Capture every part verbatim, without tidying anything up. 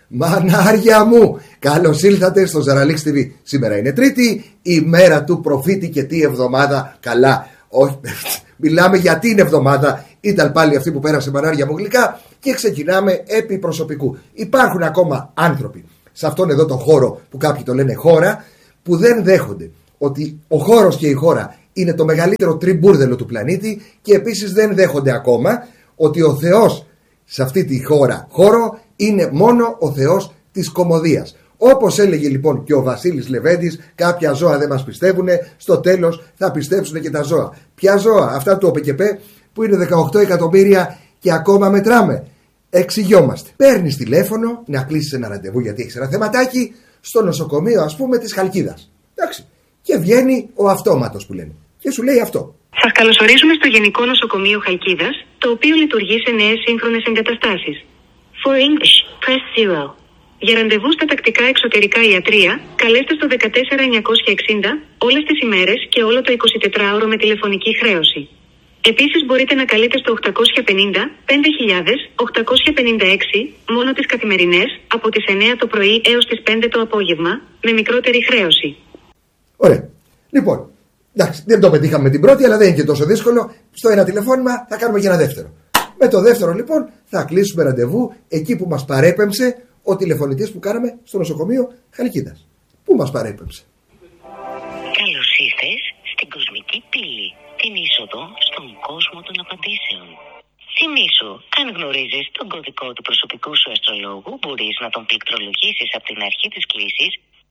Μανάρια μου, καλώς ήλθατε στο Ζαραλίξ τι βι. Σήμερα είναι Τρίτη, η μέρα του προφήτη και τι εβδομάδα. Καλά, όχι, μιλάμε για την εβδομάδα. Ήταν πάλι αυτή που πέρασε, μανάρια μου γλυκά. Και ξεκινάμε επί προσωπικού. Υπάρχουν ακόμα άνθρωποι σε αυτόν εδώ το χώρο που κάποιοι το λένε χώρα, που δεν δέχονται ότι ο χώρος και η χώρα είναι το μεγαλύτερο τριμπούρδελο του πλανήτη, και επίσης δεν δέχονται ακόμα ότι ο Θεός σε αυτή τη χώρα χώρο είναι μόνο ο Θεός της κωμωδίας. Όπως έλεγε λοιπόν και ο Βασίλης Λεβέντης, κάποια ζώα δεν μας πιστεύουν, στο τέλος θα πιστέψουν και τα ζώα. Ποια ζώα? Αυτά του ΟΠΕΚΕΠΕ που είναι δεκαοκτώ εκατομμύρια και ακόμα μετράμε. Εξηγιόμαστε. Παίρνεις τηλέφωνο να κλείσεις ένα ραντεβού γιατί έχεις ένα θεματάκι στο νοσοκομείο, ας πούμε, της Χαλκίδας. Εντάξει. Και βγαίνει ο αυτόματος που λένε και σου λέει αυτό. Σας καλωσορίζουμε στο Γενικό Νοσοκομείο Χαλκίδας, το οποίο λειτουργεί σε νέες σύγχρονες εγκαταστάσεις. For English, press zero. Για ραντεβού στα τακτικά εξωτερικά ιατρεία, καλέστε στο δεκατέσσερα εννιακόσια εξήντα όλες τις ημέρες και όλο το εικοσιτετράωρο με τηλεφωνική χρέωση. Επίσης μπορείτε να καλείτε στο οκτακόσια πενήντα πέντε χιλιάδες οκτακόσια πενήντα έξι μόνο τις καθημερινές από τις εννιά το πρωί έως τις πέντε το απόγευμα με μικρότερη χρέωση. Ωραία. Λοιπόν, εντάξει, δεν το πετύχαμε με την πρώτη, αλλά δεν είναι και τόσο δύσκολο. Στο ένα τηλεφώνημα θα κάνουμε και ένα δεύτερο. Με το δεύτερο λοιπόν θα κλείσουμε ραντεβού εκεί που μας παρέπεμψε ο τηλεφωνητής που κάναμε στο νοσοκομείο Χαλκίδας. Πού μας παρέπεμψε? Καλώς ήρθες στην κοσμική πύλη, την είσοδο στον κόσμο των απαντήσεων. Θυμήσου, αν γνωρίζεις τον κωδικό του προσωπικού σου αστρολόγου, μπορείς να τον πληκτρολογήσεις από την αρχή της κλήσης.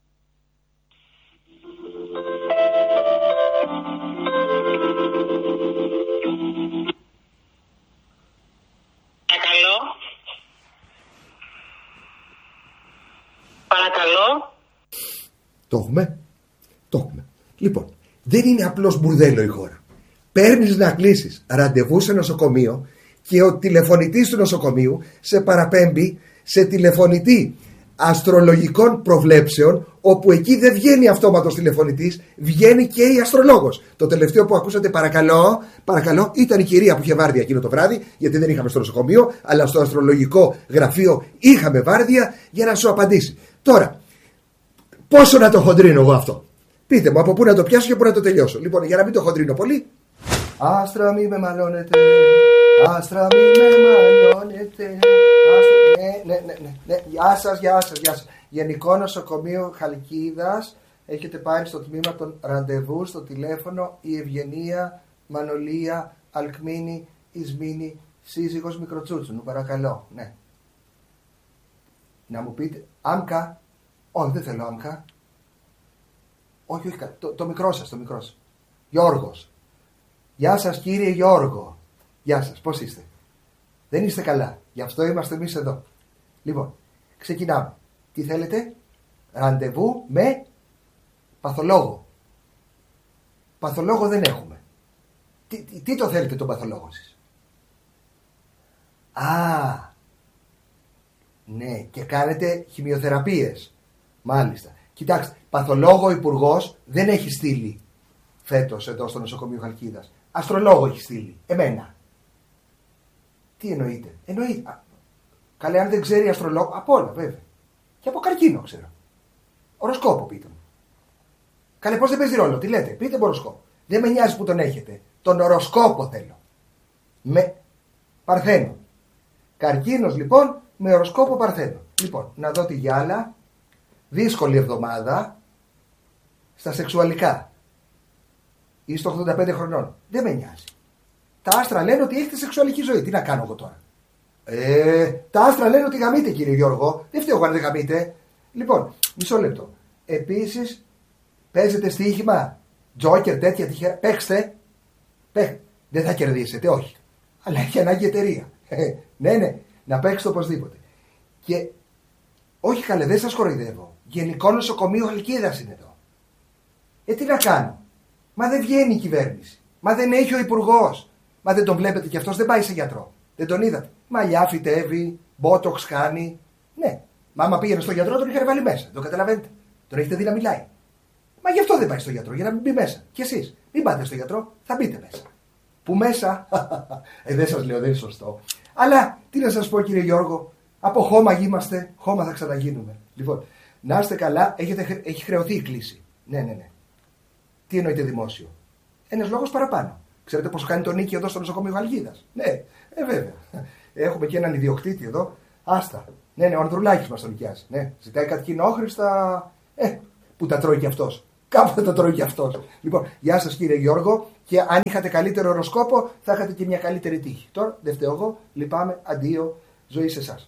Παρακαλώ. Παρακαλώ. Το έχουμε. Το έχουμε. Λοιπόν, δεν είναι απλώς μπουρδέλο η χώρα. Παίρνεις να κλείσεις ραντεβού σε νοσοκομείο και ο τηλεφωνητής του νοσοκομείου σε παραπέμπει σε τηλεφωνητή αστρολογικών προβλέψεων, όπου εκεί δεν βγαίνει αυτόματος τηλεφωνητής, βγαίνει και η αστρολόγος. Το τελευταίο που ακούσατε, παρακαλώ, παρακαλώ, ήταν η κυρία που είχε βάρδια εκείνο το βράδυ, γιατί δεν είχαμε στο νοσοκομείο, αλλά στο αστρολογικό γραφείο είχαμε βάρδια για να σου απαντήσει. Τώρα, πόσο να το χοντρίνω εγώ αυτό? Πείτε μου από πού να το πιάσω και πού να το τελειώσω. Λοιπόν, για να μην το χοντρίνω πολύ. Άστρα μη με μαλώνετε, άστρα μη με μαλώνετε. Ναι, ναι, ναι, ναι, ναι. Γεια σας, γεια σας, γεια σας. Γενικό Νοσοκομείο Χαλκίδας. Έχετε πάρει στο τμήμα των ραντεβού στο τηλέφωνο η Ευγενία Μανολία Αλκμίνη Ισμίνη, σύζυγος Μικροτσούτσουνου. Παρακαλώ, ναι. Να μου πείτε, Άμκα. Όχι, δεν θέλω Άμκα. Όχι, όχι, το, το μικρό σας, το μικρό σας. Γιώργος. Γεια σας κύριε Γιώργο. Γεια σας, πώς είστε? Δεν είστε καλά, γι' αυτό είμαστε εμείς εδώ. Λοιπόν, ξεκινάμε. Τι θέλετε? Ραντεβού με παθολόγο. Παθολόγο δεν έχουμε. Τι, τι, τι το θέλετε τον παθολόγο σας? Α, ναι, και κάνετε χημειοθεραπείες. Μάλιστα. Κοιτάξτε, παθολόγο υπουργός δεν έχει στείλει φέτος εδώ στο νοσοκομείο Χαλκίδας. Αστρολόγο έχει στείλει. Εμένα. Τι εννοείτε? Εννοείται. Καλέ, αν δεν ξέρει αστρολόγο, από όλα βέβαια. Και από καρκίνο ξέρω. Οροσκόπο πείτε μου. Καλέ, πώς δεν παίζει ρόλο? Τι λέτε? Πείτε μου οροσκόπο. Δεν με νοιάζει που τον έχετε. Τον οροσκόπο θέλω. Με Παρθένο. Καρκίνος λοιπόν με οροσκόπο Παρθένο. Λοιπόν, να δω τη γυάλα. Δύσκολη εβδομάδα στα σεξουαλικά. Είστε ογδόντα πέντε χρονών. Δεν με νοιάζει. Τα άστρα λένε ότι έχετε σεξουαλική ζωή. Τι να κάνω εγώ τώρα? Ε, τα άστρα λένε ότι γαμείτε κύριε Γιώργο. Δεν φταίω αν δεν γαμείτε. Λοιπόν, μισό λεπτό. Επίσης, παίζετε στοίχημα. Τζόκερ, τέτοια τυχαία. Παίξτε. Παίξτε. Δεν θα κερδίσετε, όχι. Αλλά έχει ανάγκη εταιρεία. Ναι, ναι. Να παίξετε οπωσδήποτε. Και όχι καλέ, δεν σας κοροϊδεύω. Γενικό Νοσοκομείο Χαλκίδας είναι εδώ. Ε, τι να κάνω? Μα δεν βγαίνει η κυβέρνηση. Μα δεν έχει ο υπουργός. Μα δεν τον βλέπετε κι αυτός δεν πάει σε γιατρό? Δεν τον είδατε? Μαλλιά φυτεύει, μπότοξ κάνει. Ναι. Μα άμα πήγαινε στο γιατρό τον είχαν βάλει μέσα. Το καταλαβαίνετε? Τον έχετε δει να μιλάει. Μα γι' αυτό δεν πάει στο γιατρό, για να μην μπει μέσα. Κι εσείς μην πάτε στο γιατρό, θα μπείτε μέσα. Πού μέσα? ε, δεν σας λέω, δεν είναι σωστό. Αλλά τι να σας πω κύριε Γιώργο, Από χώμα είμαστε, χώμα θα ξαναγίνουμε. Λοιπόν, να είστε καλά, έχετε, έχει χρεωθεί η κλίση. Ναι, ναι, ναι. Τι εννοείται δημόσιο? Ένας λόγος παραπάνω. Ξέρετε πόσο κάνει το νίκη εδώ στο νοσοκομείο Χαλκίδας? Ναι, ε, βέβαια. Έχουμε και έναν ιδιοκτήτη εδώ. Άστα. Ναι, ναι, ο Ανδρουλάκης μας τον νοικιάζει. Ναι, ζητάει κάτι κοινόχρηστα. Ε, που τα τρώει κι αυτός. Κάπου τα τρώει κι αυτός. Λοιπόν, γεια σας κύριε Γιώργο. Και αν είχατε καλύτερο οροσκόπο, θα είχατε και μια καλύτερη τύχη. Τώρα δεν φταίω εγώ. Λυπάμαι. Αντίο. Ζωή σε εσάς.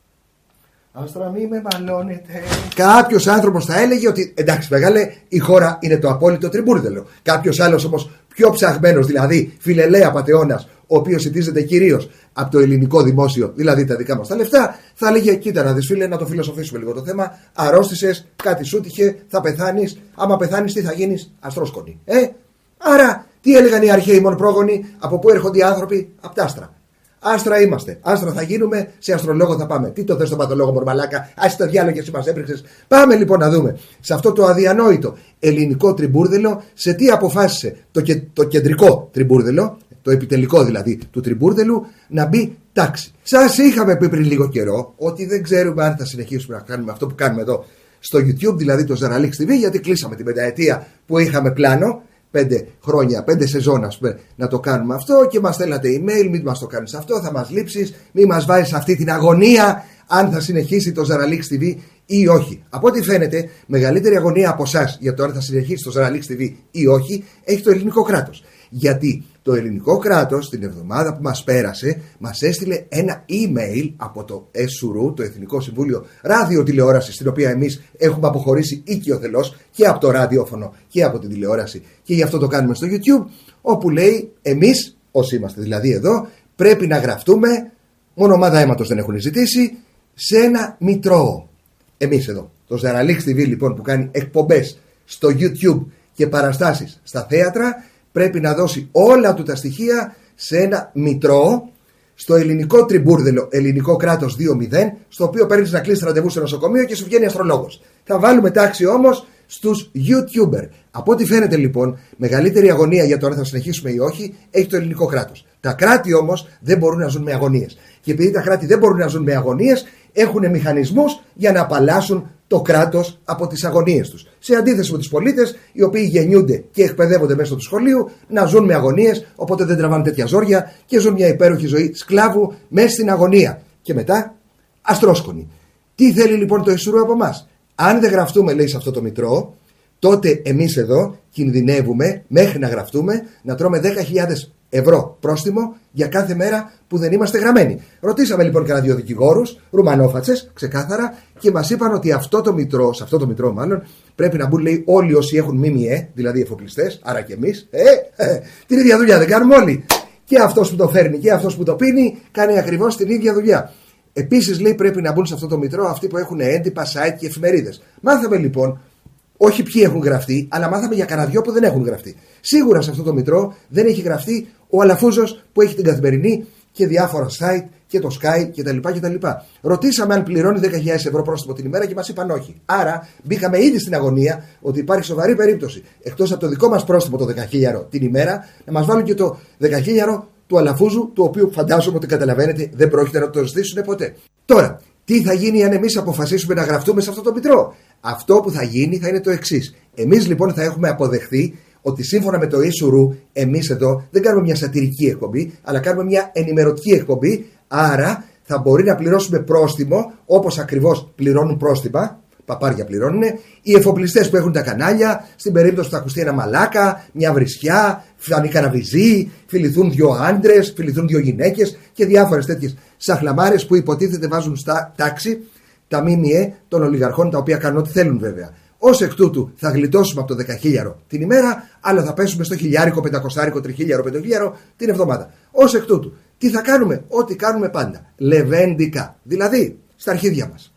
Άστρα, μη με μαλώνετε. Κάποιος άνθρωπος θα έλεγε ότι εντάξει, μεγάλε, η χώρα είναι το απόλυτο τριμπούρδελο. Κάποιος άλλος όμως πιο ψαγμένος, δηλαδή φιλελέα πατεώνας, ο οποίος συντίζεται κυρίως από το ελληνικό δημόσιο, δηλαδή τα δικά μας τα λεφτά, θα έλεγε: κοίτα να δεις, φίλε, να το φιλοσοφήσουμε λίγο το θέμα. Αρρώστησες, κάτι σου τύχε, θα πεθάνεις. Άμα πεθάνεις, τι θα γίνεις? Αστρόσκονη. Ε, άρα, τι έλεγαν οι αρχαίοι μονοπρόγονοι? Από πού έρχονται οι άνθρωποι? Από τα άστρα. Άστρα είμαστε. Άστρα θα γίνουμε, σε αστρολόγο θα πάμε. Τι το θες τον πατολόγο, μορμαλάκα? Άσε το διάλογο και εσύ μας έπρεξες. Πάμε λοιπόν να δούμε σε αυτό το αδιανόητο ελληνικό τριμπούρδελο, σε τι αποφάσισε το, και, το κεντρικό τριμπούρδελο, το επιτελικό δηλαδή του τριμπούρδελου, να μπει τάξη. Σας είχαμε πει πριν λίγο καιρό ότι δεν ξέρουμε αν θα συνεχίσουμε να κάνουμε αυτό που κάνουμε εδώ στο YouTube, δηλαδή το Zeralix τι βι, γιατί κλείσαμε την πενταετία που είχαμε πλάνο. Πέντε χρόνια, πέντε σεζόν, ας πούμε, να το κάνουμε αυτό και μας στέλνατε email, μην μας το κάνεις αυτό, θα μας λείψεις, μην μας βάζεις αυτή την αγωνία αν θα συνεχίσει το Zeralix τι βι ή όχι. Από ό,τι φαίνεται, μεγαλύτερη αγωνία από εσάς για το αν θα συνεχίσει το Zeralix τι βι ή όχι έχει το ελληνικό κράτος. Γιατί το ελληνικό κράτος την εβδομάδα που μας πέρασε μας έστειλε ένα email από το ΕΣΟΥΡΟΥ, το Εθνικό Συμβούλιο Ραδιοτηλεόρασης, στην οποία εμείς έχουμε αποχωρήσει οικειοθελώς και από το ραδιόφωνο και από την τηλεόραση, και γι' αυτό το κάνουμε στο YouTube, όπου λέει εμείς, όσοι είμαστε δηλαδή εδώ, πρέπει να γραφτούμε, μόνο ομάδα αίματος δεν έχουν ζητήσει, σε ένα μητρό. Εμείς εδώ, το Zeralix τι βι λοιπόν, που κάνει εκπομπές στο YouTube και παραστάσεις στα θέατρα, πρέπει να δώσει όλα του τα στοιχεία σε ένα μητρό, στο ελληνικό τριμπούρδελο, ελληνικό κράτος δύο μηδέν, στο οποίο παίρνεις να κλείσεις ραντεβού σε νοσοκομείο και σου βγαίνει αστρολόγος. Θα βάλουμε τάξη όμως στους YouTuber. Από ό,τι φαίνεται λοιπόν, μεγαλύτερη αγωνία για το αν θα συνεχίσουμε ή όχι έχει το ελληνικό κράτος. Τα κράτη όμως δεν μπορούν να ζουν με αγωνίες. Και επειδή τα κράτη δεν μπορούν να ζουν με αγωνίες, έχουν μηχανισμούς για να απαλλάσσουν το κράτος από τις αγωνίες τους. Σε αντίθεση με τους πολίτες, οι οποίοι γεννιούνται και εκπαιδεύονται μέσω του σχολείου να ζουν με αγωνίες, οπότε δεν τραβάνε τέτοια ζόρια και ζουν μια υπέροχη ζωή σκλάβου μέσα στην αγωνία. Και μετά, αστρόσκονοι. Τι θέλει λοιπόν το ΕΣΟΥΡΟΥ από εμάς? Αν δεν γραφτούμε, λέει, σε αυτό το μητρό, τότε εμείς εδώ κινδυνεύουμε μέχρι να γραφτούμε να τρώμε δέκα χιλιάδες ευρώ πρόστιμο για κάθε μέρα που δεν είμαστε γραμμένοι. Ρωτήσαμε λοιπόν κανένα δύο δικηγόρους, ρουμανόφατσες, ξεκάθαρα, και μας είπαν ότι αυτό το μητρό, σε αυτό το μητρό μάλλον, πρέπει να μπουν, λέει, όλοι όσοι έχουν ΜΜΕ, δηλαδή εφοπλιστές, άρα και εμείς. Ε, ε, την ίδια δουλειά δεν κάνουμε όλοι. Και αυτός που το φέρνει και αυτός που το πίνει κάνει ακριβώς την ίδια δουλειά. Επίσης, λέει, πρέπει να μπουν σε αυτό το μητρό αυτοί που έχουν έντυπα, site και εφημερίδες. Μάθαμε λοιπόν, όχι ποιοι έχουν γραφτεί, αλλά μάθαμε για κανένα δυο που δεν έχουν γραφτεί. Σίγουρα σε αυτό το μητρό δεν έχει γραφτεί ο Αλαφούζος που έχει την Καθημερινή και διάφορα site και το Sky κτλ. κτλ. Ρωτήσαμε αν πληρώνει δέκα χιλιάδες ευρώ πρόστιμο την ημέρα και μας είπαν όχι. Άρα μπήκαμε ήδη στην αγωνία ότι υπάρχει σοβαρή περίπτωση, εκτός από το δικό μας πρόστιμο το δέκα χιλιάδες την ημέρα, να μας βάλουν και το δέκα χιλιάδες του Αλαφούζου, του οποίου φαντάζομαι ότι καταλαβαίνετε δεν πρόκειται να το ζητήσουν ποτέ. Τώρα, τι θα γίνει αν εμείς αποφασίσουμε να γραφτούμε σε αυτό το μητρό? Αυτό που θα γίνει θα είναι το εξής. Εμείς λοιπόν θα έχουμε αποδεχθεί ότι σύμφωνα με το ΕΣΟΥΡΟΥ, εμείς εδώ δεν κάνουμε μια σατυρική εκπομπή, αλλά κάνουμε μια ενημερωτική εκπομπή. Άρα θα μπορεί να πληρώσουμε πρόστιμο, όπως ακριβώς πληρώνουν πρόστιμα, παπάρια πληρώνουν, οι εφοπλιστές που έχουν τα κανάλια, στην περίπτωση που θα ακουστεί ένα μαλάκα, μια βρισιά, φανεί κανένα βυζί, φιληθούν δύο άντρες, φιληθούν δύο γυναίκες και διάφορες τέτοιες σαχλαμάρες που υποτίθεται βάζουν στα τάξη τα ΜΜΕ των ολιγαρχών, τα οποία κάνουν ό,τι θέλουν βέβαια. Ως εκ τούτου θα γλιτώσουμε από το δέκα χιλιάδες την ημέρα, αλλά θα πέσουμε στο χιλιάρικο, πεντακοσάρικο, τριχίλιαρο, πεντοχίλιαρο την εβδομάδα. Ως εκ τούτου, τι θα κάνουμε? Ό,τι κάνουμε πάντα. Λεβέντικα. Δηλαδή, στα αρχίδια μας.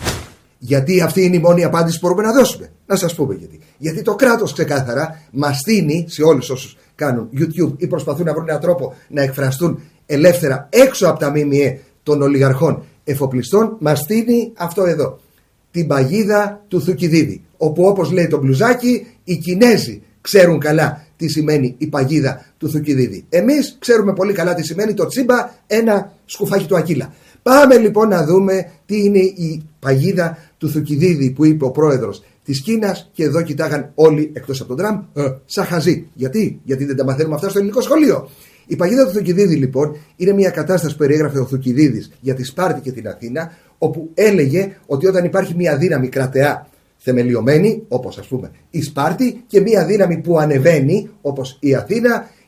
Γιατί αυτή είναι η μόνη απάντηση που μπορούμε να δώσουμε. Να σας πούμε γιατί. Γιατί το κράτος ξεκάθαρα μας στείνει σε όλους όσους κάνουν YouTube ή προσπαθούν να βρουν έναν τρόπο να εκφραστούν ελεύθερα έξω από τα ΜΜΕ των ολιγαρχών εφοπλιστών, μας στείνει αυτό εδώ. Την παγίδα του Θουκυδίδη. Όπου, όπως λέει το μπλουζάκι, οι Κινέζοι ξέρουν καλά τι σημαίνει η παγίδα του Θουκυδίδη. Εμείς ξέρουμε πολύ καλά τι σημαίνει το τσίμπα, ένα σκουφάκι του Ακύλα. Πάμε λοιπόν να δούμε τι είναι η παγίδα του Θουκυδίδη που είπε ο πρόεδρος της Κίνας και εδώ κοιτάγαν όλοι εκτός από τον Τραμπ ε, σαν χαζί. Γιατί? Γιατί δεν τα μαθαίνουμε αυτά στο ελληνικό σχολείο. Η παγίδα του Θουκυδίδη λοιπόν είναι μια κατάσταση που περιέγραφε ο Θουκυδίδης για τη Σπάρτη και την Αθήνα, όπου έλεγε ότι όταν υπάρχει μια δύναμη κρατεά θεμελιωμένη, όπως ας πούμε η Σπάρτη, και μια δύναμη που ανεβαίνει όπως η Αθήνα,